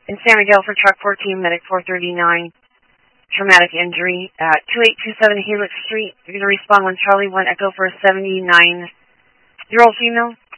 In San Miguel for truck 14, medic 439. Traumatic injury at 2827 Helix Street. You're going to respond when Charlie 1 Echo for a 79-year-old female.